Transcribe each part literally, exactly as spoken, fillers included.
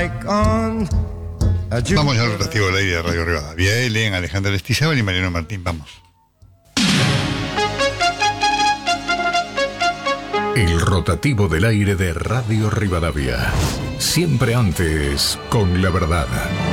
like on a Jupiter. Vamos al rotativo del aire de Radio Rivadavia. Leen Alejandra Lestizábal y Mariano Martín. Vamos. El rotativo del aire de Radio Rivadavia. Siempre antes con la verdad.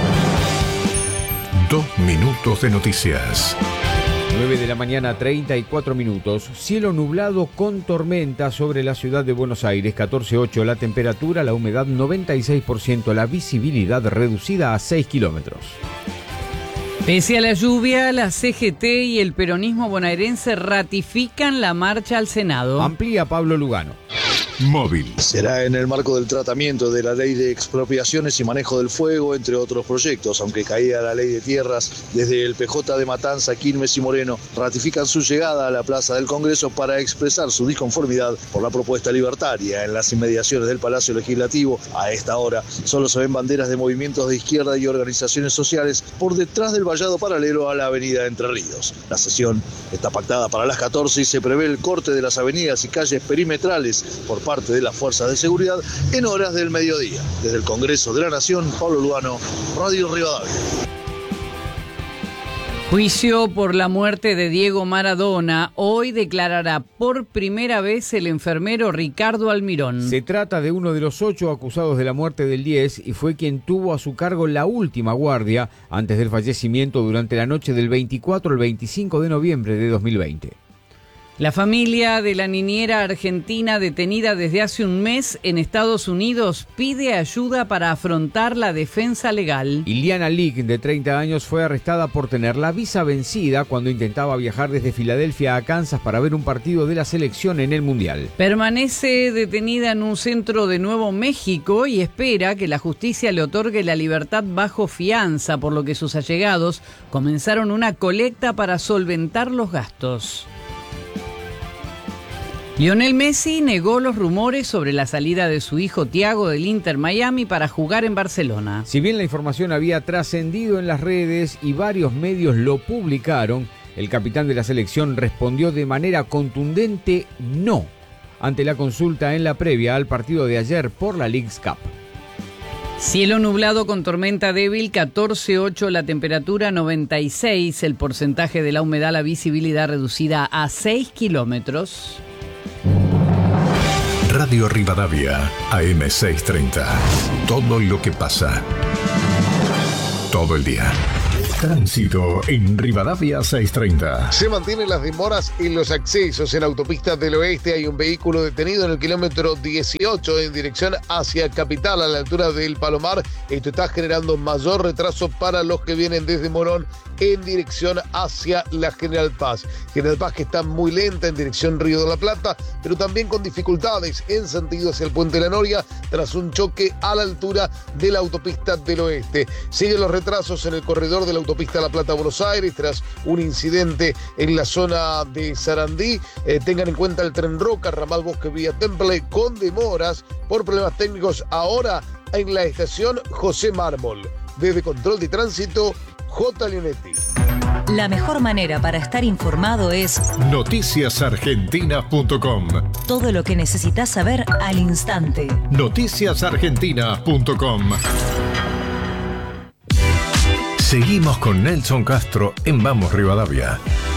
Dos minutos de noticias. nueve de la mañana, treinta y cuatro minutos. Cielo nublado con tormenta sobre la ciudad de Buenos Aires. catorce punto ocho la temperatura, la humedad noventa y seis por ciento, la visibilidad reducida a seis kilómetros. Pese a la lluvia, la C G T y el peronismo bonaerense ratifican la marcha al Senado. Amplía Pablo Lugano. Móvil. Será en el marco del tratamiento de la ley de expropiaciones y manejo del fuego, entre otros proyectos, aunque caía la ley de tierras. Desde el P J de Matanza, Quilmes y Moreno ratifican su llegada a la Plaza del Congreso para expresar su disconformidad por la propuesta libertaria en las inmediaciones del Palacio Legislativo. A esta hora solo se ven banderas de movimientos de izquierda y organizaciones sociales por detrás del vallado paralelo a la avenida Entre Ríos. La sesión está pactada para las catorce y se prevé el corte de las avenidas y calles perimetrales por parte de las fuerzas de seguridad en horas del mediodía. Desde el Congreso de la Nación, Pablo Lugano, Radio Rivadavia. Juicio por la muerte de Diego Maradona. Hoy declarará por primera vez el enfermero Ricardo Almirón. Se trata de uno de los ocho acusados de la muerte del diez y fue quien tuvo a su cargo la última guardia antes del fallecimiento durante la noche del veinticuatro al veinticinco de noviembre de dos mil veinte. La familia de la niñera argentina detenida desde hace un mes en Estados Unidos pide ayuda para afrontar la defensa legal. Iliana Lick, de treinta años, fue arrestada por tener la visa vencida cuando intentaba viajar desde Filadelfia a Kansas para ver un partido de la selección en el Mundial. Permanece detenida en un centro de Nuevo México y espera que la justicia le otorgue la libertad bajo fianza, por lo que sus allegados comenzaron una colecta para solventar los gastos. Lionel Messi negó los rumores sobre la salida de su hijo Thiago del Inter Miami para jugar en Barcelona. Si bien la información había trascendido en las redes y varios medios lo publicaron, el capitán de la selección respondió de manera contundente no ante la consulta en la previa al partido de ayer por la Leagues Cup. Cielo nublado con tormenta débil, catorce punto ocho la temperatura, noventa y seis el porcentaje de la humedad, la visibilidad reducida a seis kilómetros. Radio Rivadavia, A M seiscientos treinta. Todo lo que pasa. Todo el día. Tránsito en Rivadavia seiscientos treinta. Se mantienen las demoras en los accesos. En Autopistas del Oeste hay un vehículo detenido en el kilómetro dieciocho en dirección hacia Capital, a la altura del Palomar. Esto está generando mayor retraso para los que vienen desde Morón en dirección hacia la General Paz. General Paz que está muy lenta en dirección Río de la Plata, pero también con dificultades en sentido hacia el Puente de la Noria tras un choque a la altura de la Autopista del Oeste. Siguen los retrasos en el corredor de la Autopista La Plata-Buenos Aires tras un incidente en la zona de Sarandí. Eh, tengan en cuenta el Tren Roca, ramal Bosque Vía Temple, con demoras por problemas técnicos ahora en la estación José Mármol. Desde Control de Tránsito, J. Leonetti. La mejor manera para estar informado es noticias argentinas punto com. Todo lo que necesitas saber al instante. noticias argentinas punto com. Seguimos con Nelson Castro en Vamos Rivadavia.